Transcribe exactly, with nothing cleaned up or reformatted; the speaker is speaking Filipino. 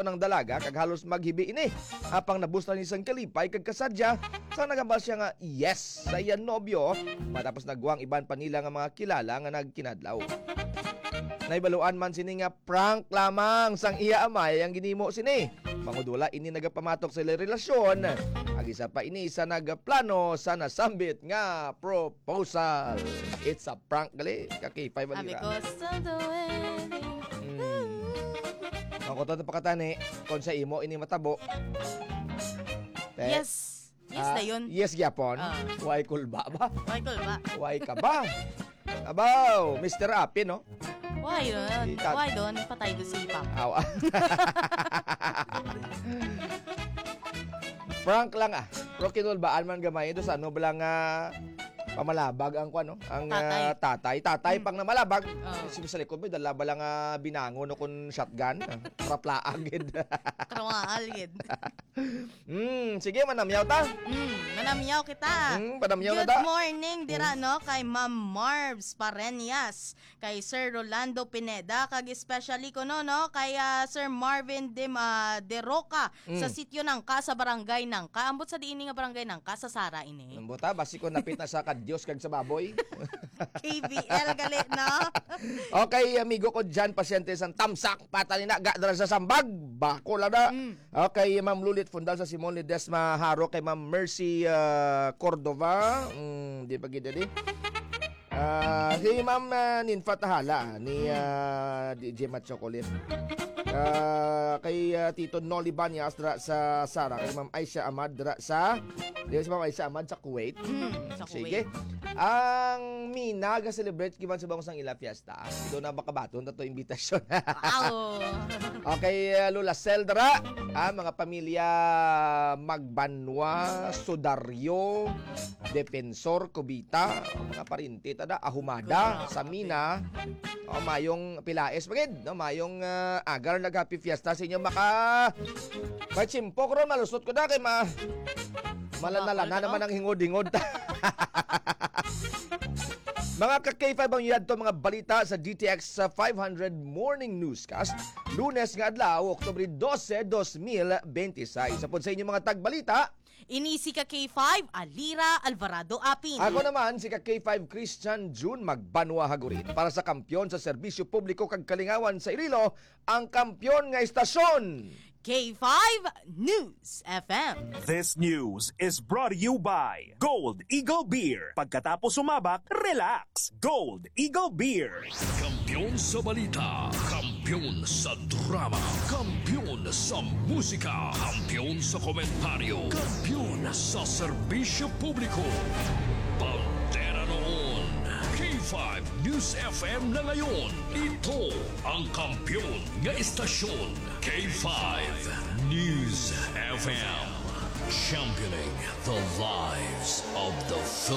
ng dalaga kag halos maghibi ini. Apang nabusta ni sang kalipay kag kasadya sa nagambal siya nga yes sa iyang nobyo matapos nagwang iban pa nila nga mga kilala nga nagkinadlaw. Naibaluan man sini nga prank lamang sang iya amay ang ginimo sini. Mangudula ini nagapamatok sa ilang relasyon. Ag isa pa ini sa nagplano sa nasambit nga proposal. It's a prank gali. Kakipay ba nila? Because of the wedding. Hmm. Ang kuto na pakatani, kung sa imo ini matabo. Te, Yes. Yes ah, na yun. Yes, gyapon. Ah. Why kulba ba? Michael ba? Why ka ba? Abaw, Mister Api, no? Why yun? Itat- Why doon? Patay ko si Papa. Aw. Frank lang ah. Pero kinulbaan man gamay ito sa ano balang uh, pamalabag ang kuano, ang Tatay. uh, tatay. Tatay pang namalabag. Oh. Sim sa likod mo dala balang uh, binangon no kun shotgun. Praplaag gid. Karamahal yun. Hmm, sige manamyaw ta. Mm, manamyaw kita. Hmm, panamyaw na Good ta. morning dira no kay Ma'am Marbs Parenias, kay Sir Rolando Pineda, kag especially ko no no kay ah, Sir Marvin de, uh, de Roca Mm. sa sitio ng Ka sa barangay ng Ka. Ambot sa diini nga barangay ng Ka sa Sara ini. Buta basi ko napit na sa kadyos kag sa baboy. K B L gali no. Okay, amigo ko dyan, pasyente sa tamsak, patalina, gadra sa sambag, bako lang na. Mm. Okay, Ma'am Lulit Fundal sa Simon Ledesma Haro, kay Ma'am Mercy uh, Cordova, mm, di pa gida di. Uh, si Ma'am uh, Ninfa Tahala, ni uh, D J Mat Chocolate. Uh, kay uh, Tito Noli Banyas dra sa Sara, kay Ma'am Aisha Ahmad dra sa di si Ma'am Aisha Ahmad sa Kuwait. Mm, sa Sige. Kuwait. Ang Mina ga-celebrate kiman sa bangos ang ila fiesta. Ito na bakabaton tato imbitasyon. Wow. Okay, uh, Lula Seldra, ah, mga pamilya Magbanwa, Sudaryo, Defensor, Cubita, mga parinti tada, Ahumada, sa Mina. O mayong Pilaes bagid, no, mayong uh, agar nag happy fiesta sa inyo maka Machimpok ron malusot ko na kay ma malanala na naman ang hingod-hingod. Mga ka-K five ang yad to mga balita sa D T X five hundred Morning Newscast. Lunes nga adlaw, Oktubre twelve, twenty twenty-six. Sa pod sa inyo mga tagbalita, Ini si ka K five Alira Alvarado Apin. ako naman si ka-K five Christian June Magbanwa Hagurin para sa kampyon sa serbisyo publiko kag kalingawan sa Irilo, ang kampyon nga istasyon. K five News F M. This news is brought to you by Gold Eagle Beer. Pagkatapos sumabak, relax. Gold Eagle Beer. Kampiyon sa balita, kampiyon sa drama, kampiyon sa musika, kampiyon sa komentaryo, kampiyon sa serbisyo publiko. Pantera noon. K five News F M na ngayon. Ito ang kampiyon nga istasyon. K five News F M. Championing the lives of the